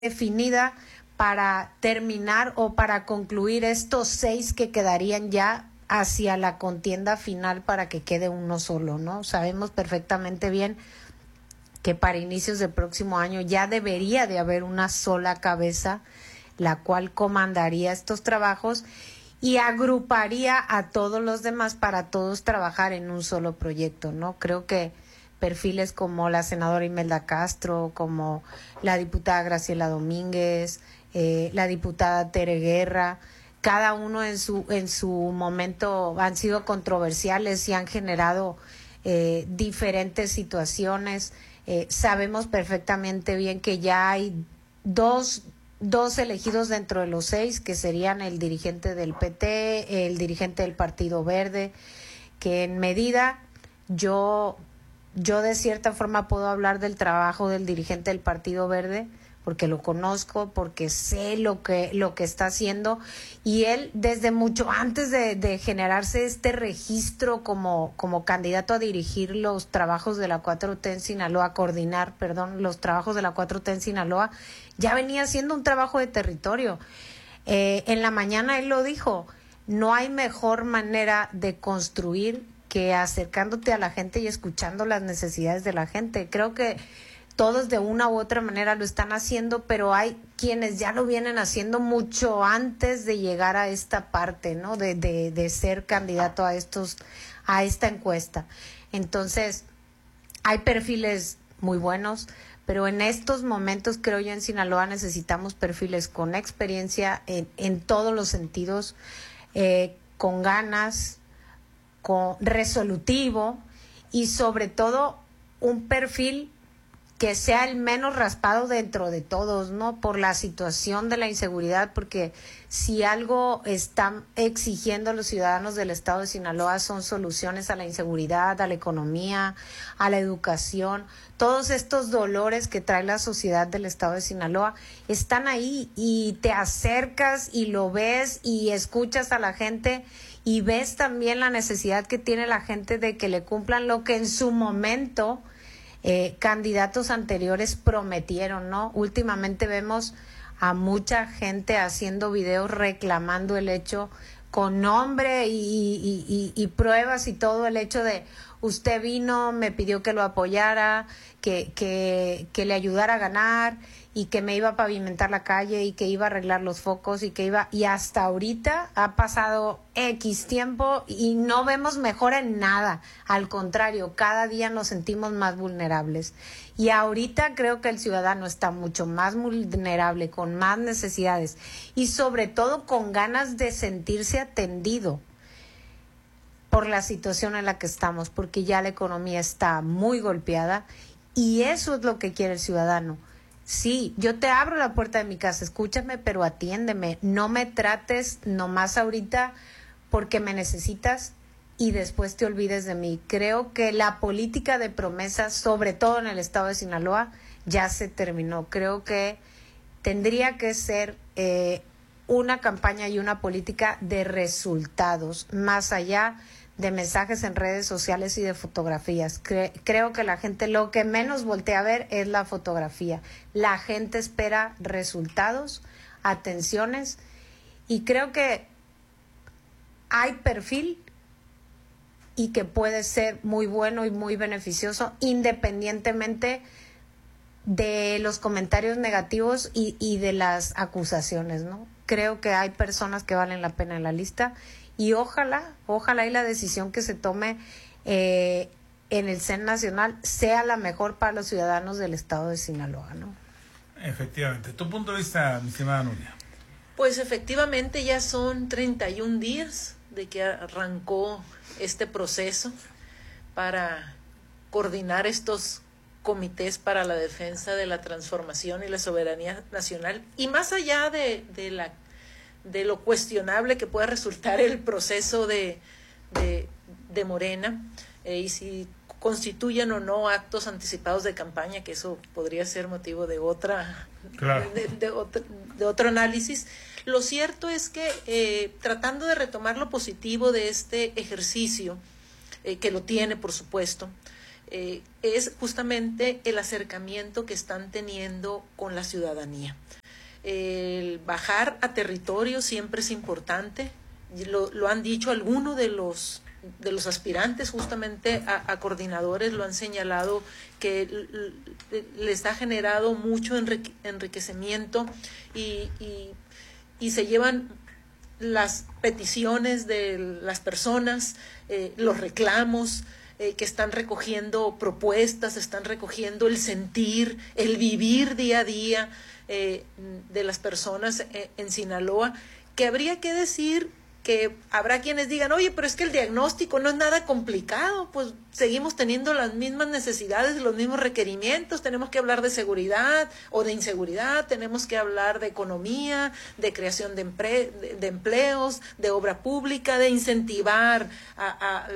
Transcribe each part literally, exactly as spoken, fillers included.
definida para terminar o para concluir estos seis que quedarían ya hacia la contienda final para que quede uno solo, ¿no? Sabemos perfectamente bien que para inicios del próximo año ya debería de haber una sola cabeza la cual comandaría estos trabajos y agruparía a todos los demás para todos trabajar en un solo proyecto, ¿no? Creo que perfiles como la senadora Imelda Castro, como la diputada Graciela Domínguez, eh, la diputada Tere Guerra, cada uno en su en su momento han sido controversiales y han generado eh, diferentes situaciones. Eh, sabemos perfectamente bien que ya hay dos dos elegidos dentro de los seis, que serían el dirigente del P T, el dirigente del Partido Verde, que en medida yo yo de cierta forma puedo hablar del trabajo del dirigente del Partido Verde, porque lo conozco, porque sé lo que lo que está haciendo, y él desde mucho antes de, de generarse este registro como como candidato a dirigir los trabajos de la cuatro T en Sinaloa, coordinar, perdón, los trabajos de la cuatro T en Sinaloa, ya venía haciendo un trabajo de territorio. Eh, en la mañana él lo dijo, no hay mejor manera de construir que acercándote a la gente y escuchando las necesidades de la gente. Creo que todos de una u otra manera lo están haciendo, pero hay quienes ya lo vienen haciendo mucho antes de llegar a esta parte, ¿no? De, de, de ser candidato a estos, a esta encuesta. Entonces, hay perfiles muy buenos, pero en estos momentos creo yo en Sinaloa necesitamos perfiles con experiencia en, en todos los sentidos, eh, con ganas, con resolutivo y sobre todo un perfil que sea el menos raspado dentro de todos, ¿no? Por la situación de la inseguridad, porque si algo están exigiendo los ciudadanos del estado de Sinaloa son soluciones a la inseguridad, a la economía, a la educación. Todos estos dolores que trae la sociedad del estado de Sinaloa están ahí y te acercas y lo ves y escuchas a la gente y ves también la necesidad que tiene la gente de que le cumplan lo que en su momento Eh, candidatos anteriores prometieron, ¿no? Últimamente vemos a mucha gente haciendo videos reclamando el hecho con nombre y, y, y, y pruebas y todo, el hecho de usted vino, me pidió que lo apoyara, que, que, que le ayudara a ganar y que me iba a pavimentar la calle y que iba a arreglar los focos y que iba, y hasta ahorita ha pasado X tiempo y no vemos mejora en nada, al contrario, cada día nos sentimos más vulnerables y ahorita creo que el ciudadano está mucho más vulnerable, con más necesidades y sobre todo con ganas de sentirse atendido por la situación en la que estamos, porque ya la economía está muy golpeada y eso es lo que quiere el ciudadano. Sí, yo te abro la puerta de mi casa, escúchame, pero atiéndeme, no me trates nomás ahorita porque me necesitas y después te olvides de mí. Creo que la política de promesas, sobre todo en el estado de Sinaloa, ya se terminó. Creo que tendría que ser eh, una campaña y una política de resultados, más allá de mensajes en redes sociales y de fotografías. Cre- creo que la gente lo que menos voltea a ver es la fotografía. La gente espera resultados, atenciones, y creo que hay perfil y que puede ser muy bueno y muy beneficioso independientemente de los comentarios negativos y, y de las acusaciones, ¿no? Creo que hay personas que valen la pena en la lista y ojalá, ojalá y la decisión que se tome eh, en el C E N nacional sea la mejor para los ciudadanos del estado de Sinaloa, ¿no? Efectivamente. ¿Tu punto de vista, mi estimada Nuria? Pues efectivamente ya son treinta y un días de que arrancó este proceso para coordinar estos comités para la defensa de la transformación y la soberanía nacional, y más allá de, de la de lo cuestionable que pueda resultar el proceso de, de, de Morena, eh, y si constituyen o no actos anticipados de campaña, que eso podría ser motivo de otra claro. de, de, otro, de otro análisis. Lo cierto es que eh, tratando de retomar lo positivo de este ejercicio, eh, que lo tiene por supuesto, eh, es justamente el acercamiento que están teniendo con la ciudadanía. El bajar a territorio siempre es importante, lo, lo han dicho algunos de los, de los aspirantes justamente a, a coordinadores, lo han señalado que les ha generado mucho enriquecimiento y, y, y se llevan las peticiones de las personas, eh, los reclamos, eh, que están recogiendo propuestas, están recogiendo el sentir, el vivir día a día eh, de las personas en Sinaloa, que habría que decir que habrá quienes digan, oye, pero es que el diagnóstico no es nada complicado, pues seguimos teniendo las mismas necesidades, los mismos requerimientos, tenemos que hablar de seguridad o de inseguridad, tenemos que hablar de economía, de creación de, empre de, de empleos, de obra pública, de incentivar a, a, a,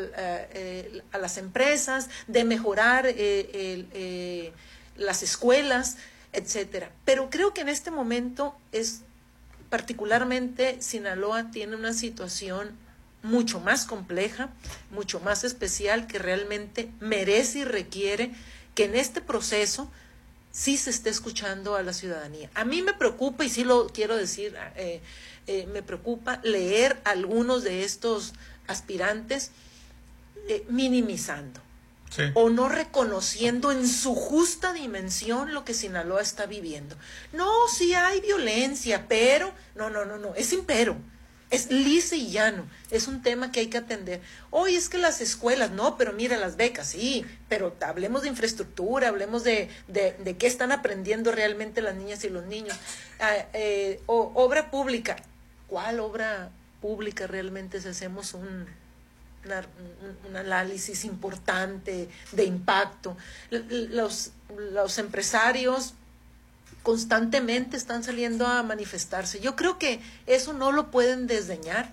a las empresas, de mejorar eh, el, eh, las escuelas, etcétera. Pero creo que en este momento es particularmente Sinaloa tiene una situación mucho más compleja, mucho más especial, que realmente merece y requiere que en este proceso sí se esté escuchando a la ciudadanía. A mí me preocupa, y sí lo quiero decir, eh, eh, me preocupa leer a algunos de estos aspirantes eh, minimizando. Sí. O no reconociendo en su justa dimensión lo que Sinaloa está viviendo. No, sí hay violencia, pero, no, no, no, no, es sin pero, es lisa y llano, es un tema que hay que atender. Hoy es que las escuelas, no, pero mira, las becas, sí, pero hablemos de infraestructura, hablemos de, de, de qué están aprendiendo realmente las niñas y los niños. Eh, eh, o, obra pública, ¿cuál obra pública realmente si hacemos un... Una, un análisis importante de impacto? Los, los empresarios constantemente están saliendo a manifestarse. Yo creo que eso no lo pueden desdeñar,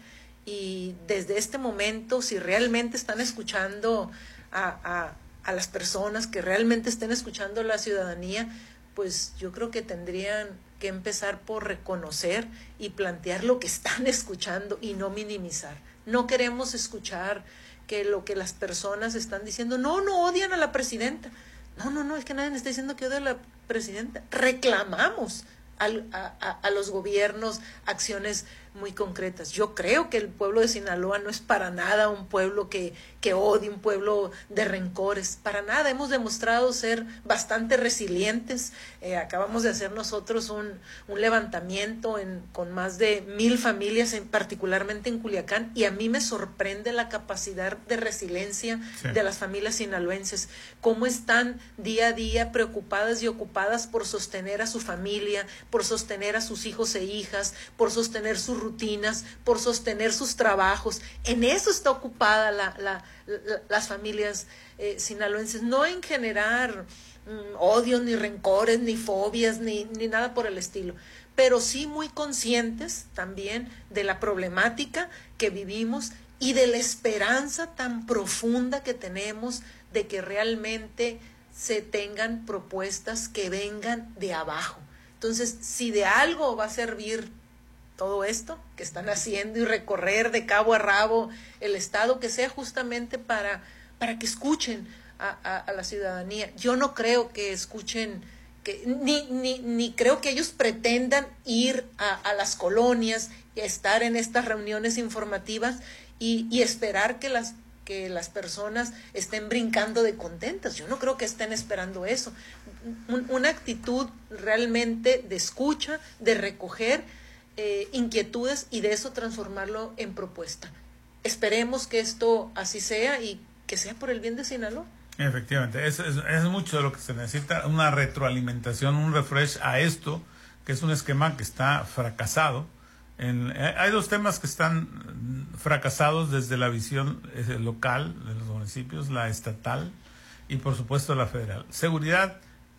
y desde este momento, si realmente están escuchando a, a, a las personas, que realmente estén escuchando a la ciudadanía, pues yo creo que tendrían que empezar por reconocer y plantear lo que están escuchando y no minimizar. No queremos escuchar que lo que las personas están diciendo, no, no odian a la presidenta. No, no, no, es que nadie está diciendo que odia a la presidenta. Reclamamos al, a, a, a los gobiernos acciones muy concretas. Yo creo que el pueblo de Sinaloa no es para nada un pueblo que, que odie, un pueblo de rencores, para nada. Hemos demostrado ser bastante resilientes. Eh, acabamos de hacer nosotros un, un levantamiento en, con más de mil familias, en, particularmente en Culiacán, y a mí me sorprende la capacidad de resiliencia sí. de las familias sinaloenses, cómo están día a día preocupadas y ocupadas por sostener a su familia, por sostener a sus hijos e hijas, por sostener sus rutinas, por sostener sus trabajos. En eso está ocupada la, la, la, las familias eh, sinaloenses, no en generar mm, odios, ni rencores, ni fobias, ni, ni nada por el estilo, pero sí muy conscientes también de la problemática que vivimos y de la esperanza tan profunda que tenemos de que realmente se tengan propuestas que vengan de abajo. Entonces, si de algo va a servir todo esto que están haciendo y recorrer de cabo a rabo el estado, que sea justamente para, para que escuchen a, a, a la ciudadanía. Yo no creo que escuchen, que, ni, ni, ni creo que ellos pretendan ir a, a las colonias y estar en estas reuniones informativas y, y esperar que las, que las personas estén brincando de contentas. Yo no creo que estén esperando eso. Un, una actitud realmente de escucha, de recoger Eh, inquietudes y de eso transformarlo en propuesta. Esperemos que esto así sea y que sea por el bien de Sinaloa. Efectivamente, es, es, es mucho de lo que se necesita, una retroalimentación, un refresh a esto, que es un esquema que está fracasado. En, hay dos temas que están fracasados desde la visión eh, local de los municipios, la estatal y por supuesto la federal. Seguridad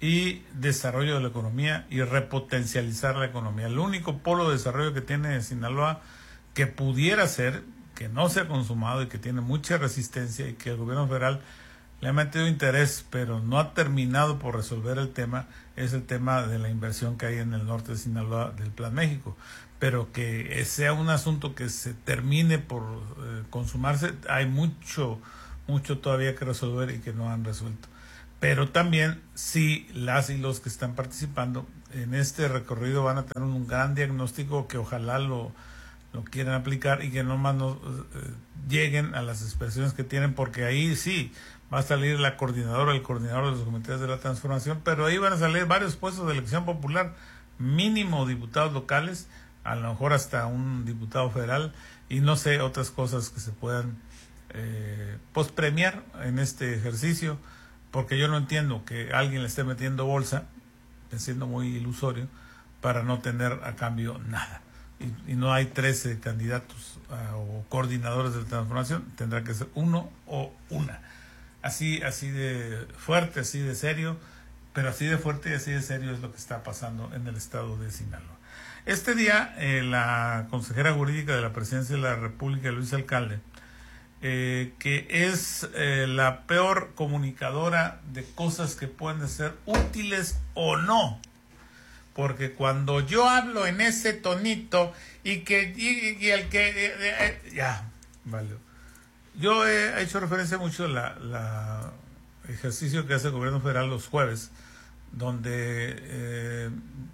y desarrollo de la economía y repotencializar la economía. El único polo de desarrollo que tiene Sinaloa que pudiera ser, que no se ha consumado y que tiene mucha resistencia y que el gobierno federal le ha metido interés, pero no ha terminado por resolver el tema, es el tema de la inversión que hay en el norte de Sinaloa del Plan México. Pero que sea un asunto que se termine por eh, consumarse, hay mucho, mucho todavía que resolver y que no han resuelto. pero también si las y los que están participando en este recorrido van a tener un gran diagnóstico que ojalá lo, lo quieran aplicar y que no más no, eh, lleguen a las expresiones que tienen, porque ahí sí va a salir la coordinadora, el coordinador de los comités de la transformación, pero ahí van a salir varios puestos de elección popular, mínimo diputados locales, a lo mejor hasta un diputado federal y no sé, otras cosas que se puedan eh, pues premiar en este ejercicio, porque yo no entiendo que alguien le esté metiendo bolsa, siendo muy ilusorio, para no tener a cambio nada. Y, y no hay trece candidatos uh, o coordinadores de transformación, tendrá que ser uno o una. Así, así de fuerte, así de serio, pero así de fuerte y así de serio es lo que está pasando en el estado de Sinaloa. Este día, eh, la consejera jurídica de la Presidencia de la República, Luisa Alcalde, eh, que es eh, la peor comunicadora de cosas que pueden ser útiles o no, porque cuando yo hablo en ese tonito y que y, y el que eh, eh, ya vale, yo he hecho referencia mucho a la, la ejercicio que hace el gobierno federal los jueves, donde eh,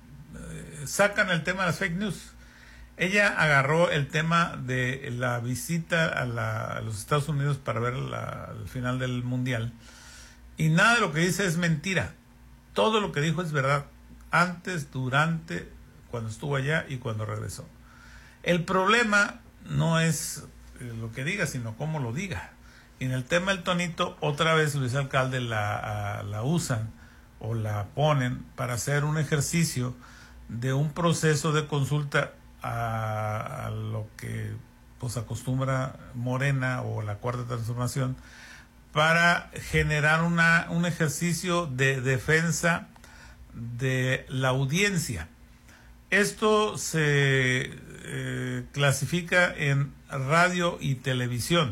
sacan el tema de las fake news. Ella agarró el tema de la visita a, la, a los Estados Unidos para ver la, el final del Mundial, y nada de lo que dice es mentira. Todo lo que dijo es verdad, antes, durante, cuando estuvo allá y cuando regresó. El problema no es lo que diga, sino cómo lo diga. Y en el tema del tonito, otra vez Luis Alcalde la, la usan o la ponen para hacer un ejercicio de un proceso de consulta a, a lo que pues acostumbra Morena o la Cuarta Transformación, para generar una, un ejercicio de defensa de la audiencia. Esto se eh, clasifica en radio y televisión.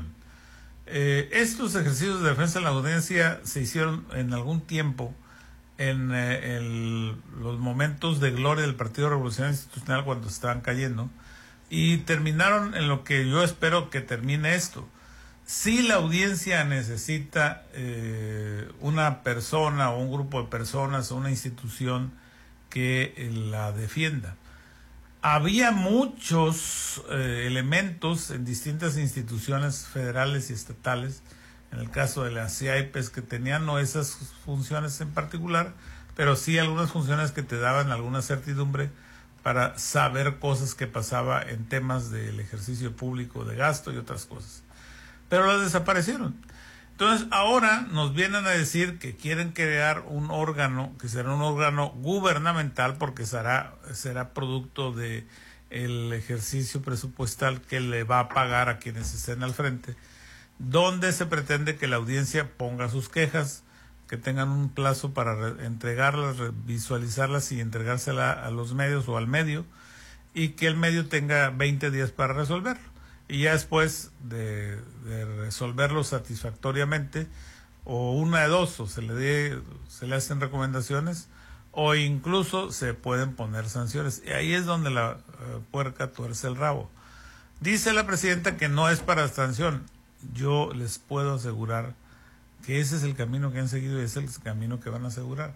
Eh, estos ejercicios de defensa de la audiencia se hicieron en algún tiempo en eh, el, los momentos de gloria del Partido Revolucionario Institucional, cuando estaban cayendo, y terminaron en lo que yo espero que termine esto. Si la audiencia necesita eh, una persona o un grupo de personas o una institución que eh, la defienda. Había muchos eh, elementos en distintas instituciones federales y estatales, en el caso de las C I P E S, que tenían no esas funciones en particular, pero sí algunas funciones que te daban alguna certidumbre para saber cosas que pasaba en temas del ejercicio público de gasto y otras cosas. Pero las desaparecieron. Entonces ahora nos vienen a decir que quieren crear un órgano, que será un órgano gubernamental, porque será, será producto de el ejercicio presupuestal que le va a pagar a quienes estén al frente, donde se pretende que la audiencia ponga sus quejas, que tengan un plazo para re- entregarlas, re- visualizarlas y entregárselas a los medios o al medio, y que el medio tenga veinte días para resolverlo. Y ya después de, de resolverlo satisfactoriamente, o una de dos, o se le dé, se le hacen recomendaciones, o incluso se pueden poner sanciones. Y ahí es donde la uh, puerca tuerce el rabo. Dice la presidenta que no es para sanción. Yo les puedo asegurar que ese es el camino que han seguido y ese es el camino que van a asegurar.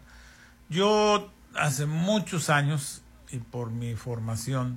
Yo hace muchos años, y por mi formación,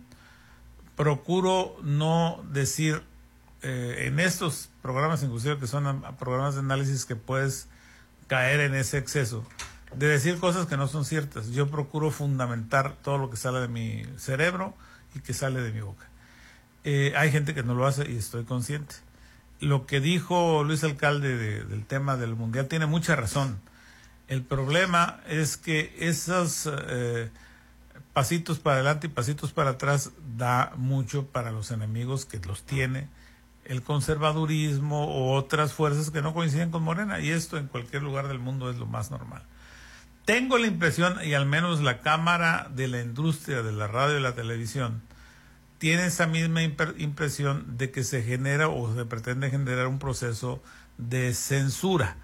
procuro no decir eh, en estos programas, inclusive que son a, a programas de análisis, que puedes caer en ese exceso de decir cosas que no son ciertas. Yo procuro fundamentar todo lo que sale de mi cerebro y que sale de mi boca. Eh, hay gente que no lo hace y estoy consciente. Lo que dijo Luis Alcalde de, del tema del Mundial tiene mucha razón. El problema es que esos eh, pasitos para adelante y pasitos para atrás da mucho para los enemigos que los tiene el conservadurismo o otras fuerzas que no coinciden con Morena, y esto en cualquier lugar del mundo es lo más normal. Tengo la impresión, y al menos la Cámara de la Industria de la Radio y la Televisión tiene esa misma impresión de que se genera o se pretende generar un proceso de censura.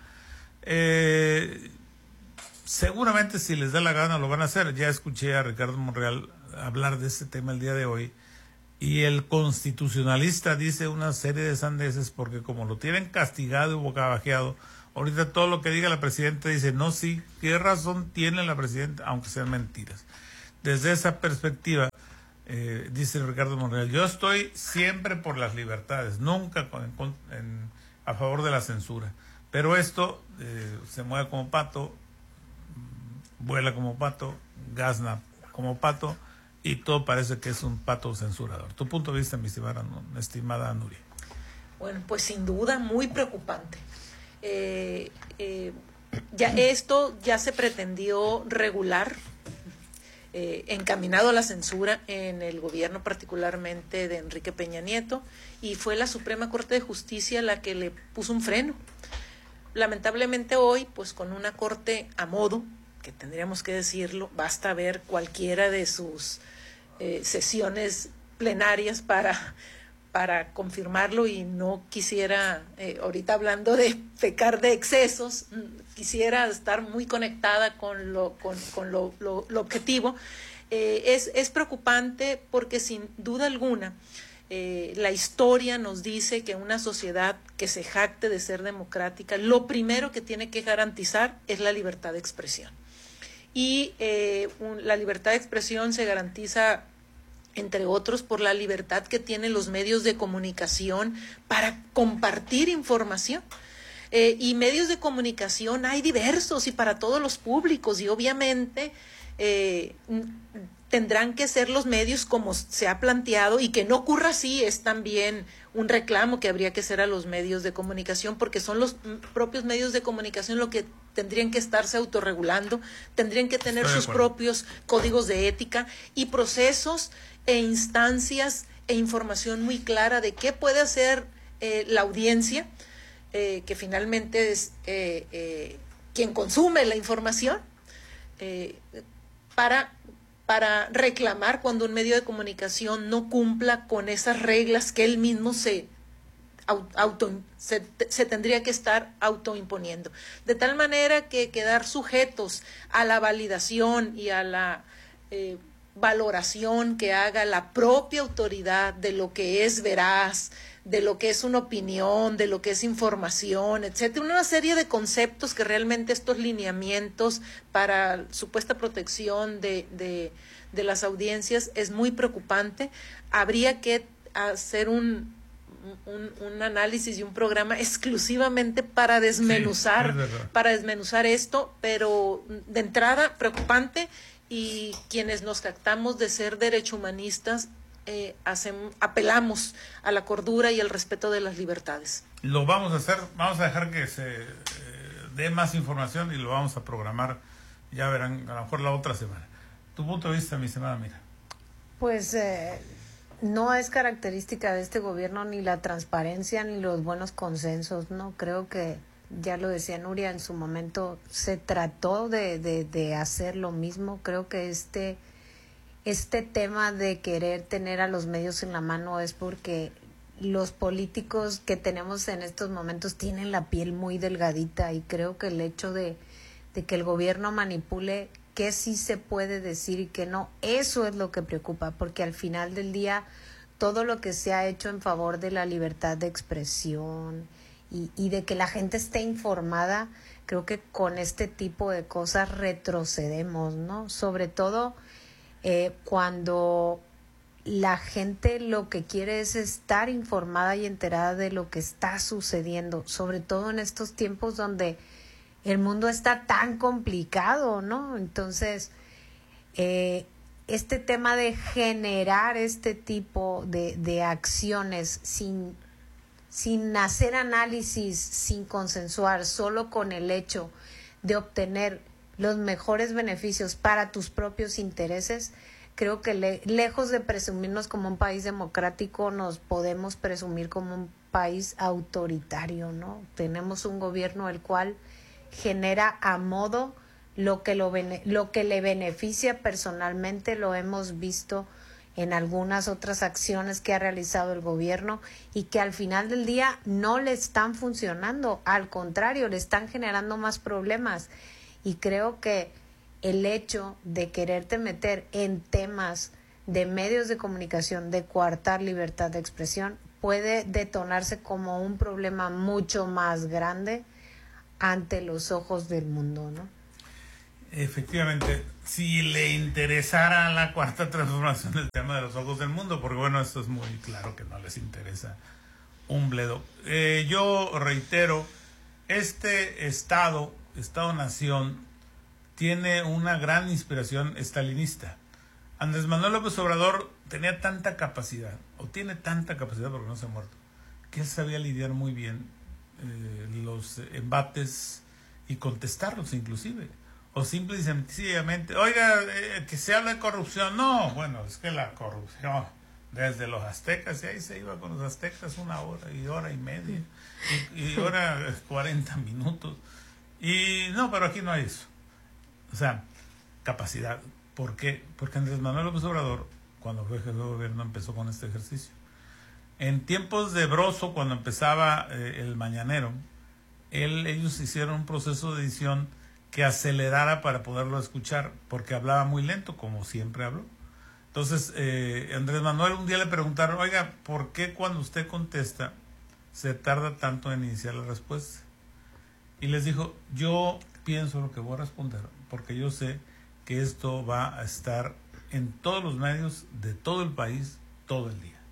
Eh, seguramente si les da la gana lo van a hacer. Ya escuché a Ricardo Monreal hablar de este tema el día de hoy, y el constitucionalista dice una serie de sandeces porque como lo tienen castigado y bocabajeado Ahorita todo lo que diga la presidenta dice, no, sí, ¿qué razón tiene la presidenta? Aunque sean mentiras. Desde esa perspectiva, eh, dice Ricardo Monreal, yo estoy siempre por las libertades, nunca con, en, en, a favor de la censura. Pero esto eh, se mueve como pato, vuela como pato, gazna como pato, y todo parece que es un pato censurador. ¿Tu punto de vista, mi estimada, estimada Nuria? Bueno, pues sin duda muy preocupante. Eh, eh, ya esto ya se pretendió regular, eh, encaminado a la censura en el gobierno particularmente de Enrique Peña Nieto, y fue la Suprema Corte de Justicia la que le puso un freno. Lamentablemente hoy, pues con una corte a modo, que tendríamos que decirlo, basta ver cualquiera de sus eh, sesiones plenarias para, para confirmarlo, y no quisiera, eh, ahorita hablando de pecar de excesos, quisiera estar muy conectada con lo, con, con lo, lo, lo objetivo. Eh, es, es preocupante porque sin duda alguna Eh, la historia nos dice que una sociedad que se jacte de ser democrática, lo primero que tiene que garantizar es la libertad de expresión. Y eh, un, la libertad de expresión se garantiza, entre otros, por la libertad que tienen los medios de comunicación para compartir información. Eh, y medios de comunicación hay diversos y para todos los públicos, y obviamente eh, tendrán que ser los medios como se ha planteado, y que no ocurra así es también un reclamo que habría que hacer a los medios de comunicación, porque son los propios medios de comunicación lo que tendrían que estarse autorregulando, tendrían que tener sus propios códigos de ética y procesos e instancias e información muy clara de qué puede hacer eh, la audiencia, eh, que finalmente es eh, eh, quien consume la información, eh, para para reclamar cuando un medio de comunicación no cumpla con esas reglas que él mismo se, auto, se, se tendría que estar autoimponiendo. De tal manera que quedar sujetos a la validación y a la eh, valoración que haga la propia autoridad de lo que es veraz, de lo que es una opinión, de lo que es información, etcétera, una serie de conceptos que realmente estos lineamientos para supuesta protección de, de, de las audiencias es muy preocupante. Habría que hacer un, un, un análisis y un programa exclusivamente para desmenuzar, sí, para desmenuzar esto, pero de entrada preocupante, y quienes nos jactamos de ser derechohumanistas Eh, hacemos, apelamos a la cordura y al respeto de las libertades. Lo vamos a hacer, vamos a dejar que se eh, dé más información y lo vamos a programar, ya verán, a lo mejor la otra semana. ¿Tu punto de vista, mi estimada Mira? Pues eh, no es característica de este gobierno ni la transparencia ni los buenos consensos, ¿no? Creo que, ya lo decía Nuria, en su momento se trató de, de, de hacer lo mismo. Creo que este Este tema de querer tener a los medios en la mano es porque los políticos que tenemos en estos momentos tienen la piel muy delgadita, y creo que el hecho de, de que el gobierno manipule qué sí se puede decir y qué no, eso es lo que preocupa, porque al final del día todo lo que se ha hecho en favor de la libertad de expresión y, y de que la gente esté informada, creo que con este tipo de cosas retrocedemos, ¿no? Sobre todo Eh, cuando la gente lo que quiere es estar informada y enterada de lo que está sucediendo, sobre todo en estos tiempos donde el mundo está tan complicado, ¿no? Entonces, eh, este tema de generar este tipo de, de acciones sin, sin hacer análisis, sin consensuar, solo con el hecho de obtener los mejores beneficios para tus propios intereses, creo que le, lejos de presumirnos como un país democrático, nos podemos presumir como un país autoritario, ¿no? Tenemos un gobierno el cual genera a modo lo que, lo, lo que le beneficia personalmente. Lo hemos visto en algunas otras acciones que ha realizado el gobierno y que al final del día no le están funcionando, al contrario, le están generando más problemas. Y creo que el hecho de quererte meter en temas de medios de comunicación, de coartar libertad de expresión, puede detonarse como un problema mucho más grande ante los ojos del mundo, ¿no? Efectivamente, si le interesara la cuarta transformación el tema de los ojos del mundo, porque bueno, esto es muy claro que no les interesa un bledo. Eh, yo reitero, este Estado, Estado-Nación, tiene una gran inspiración estalinista. Andrés Manuel López Obrador tenía tanta capacidad, o tiene tanta capacidad porque no se ha muerto, que él sabía lidiar muy bien eh, los embates y contestarlos inclusive. O simple y sencillamente, oiga, eh, que se habla de corrupción. No, bueno, es que la corrupción, desde los aztecas, y ahí se iba con los aztecas una hora y hora y media, y, y hora cuarenta minutos. Y no, pero aquí no hay eso. O sea, capacidad. ¿Por qué? Porque Andrés Manuel López Obrador, cuando fue jefe de gobierno, empezó con este ejercicio. En tiempos de Broso, cuando empezaba eh, el Mañanero, él, ellos hicieron un proceso de edición que acelerara para poderlo escuchar, porque hablaba muy lento, como siempre habló. Entonces, eh, Andrés Manuel un día le preguntaron, oiga, ¿por qué cuando usted contesta se tarda tanto en iniciar la respuesta? Y les dijo, yo pienso lo que voy a responder, porque yo sé que esto va a estar en todos los medios de todo el país, todo el día.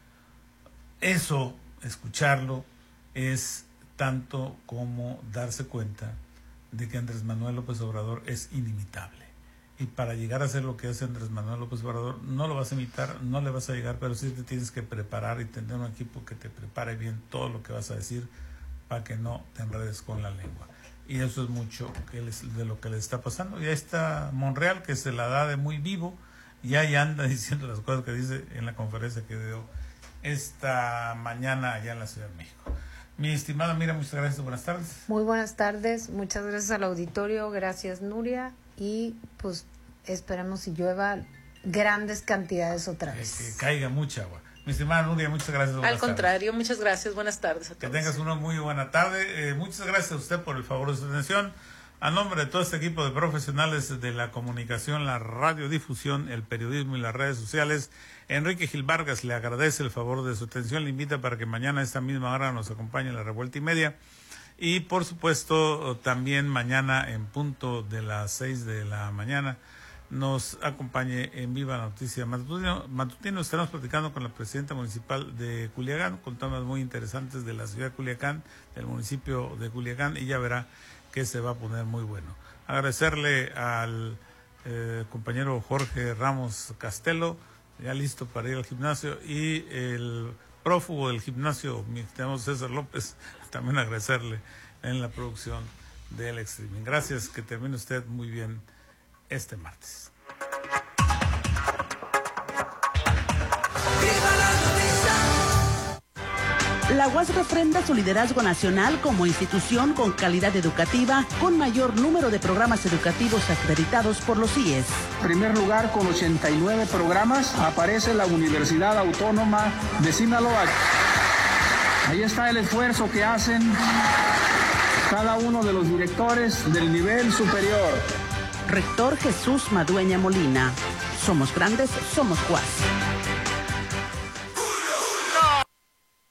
Eso, escucharlo, es tanto como darse cuenta de que Andrés Manuel López Obrador es inimitable. Y para llegar a hacer lo que hace Andrés Manuel López Obrador, no lo vas a imitar, no le vas a llegar, pero sí te tienes que preparar y tener un equipo que te prepare bien todo lo que vas a decir para que no te enredes con la lengua. Y eso es mucho que les, de lo que le está pasando. Y ahí está Monreal, que se la da de muy vivo, y ahí anda diciendo las cosas que dice en la conferencia que dio esta mañana allá en la Ciudad de México. Mi estimada Mira, muchas gracias, buenas tardes. Muy buenas tardes, muchas gracias al auditorio, gracias Nuria, y pues esperemos y llueva grandes cantidades otra vez. Que, que caiga mucha agua. Mi estimada Nuria, muchas gracias. Al contrario, tardes. Muchas gracias, buenas tardes a todos. Que tengas una muy buena tarde. Eh, muchas gracias a usted por el favor de su atención. A nombre de todo este equipo de profesionales de la comunicación, la radiodifusión, el periodismo y las redes sociales, Enrique Gil Vargas le agradece el favor de su atención, le invita para que mañana a esta misma hora nos acompañe en la revuelta y media. Y por supuesto también mañana en punto de las seis de la mañana nos acompañe en Viva Noticia Matutino. Matutino estaremos platicando con la presidenta municipal de Culiacán, con temas muy interesantes de la ciudad de Culiacán, del municipio de Culiacán, y ya verá que se va a poner muy bueno. Agradecerle al eh, compañero Jorge Ramos Castelo, ya listo para ir al gimnasio, y el prófugo del gimnasio, mi estimado César López, también agradecerle en la producción del streaming. Gracias, que termine usted muy bien este martes. La U A S refrenda su liderazgo nacional como institución con calidad educativa, con mayor número de programas educativos acreditados por los I E S. En primer lugar, con ochenta y nueve programas, aparece la Universidad Autónoma de Sinaloa. Ahí está el esfuerzo que hacen cada uno de los directores del nivel superior. Rector Jesús Madueña Molina. Somos grandes, somos U A S.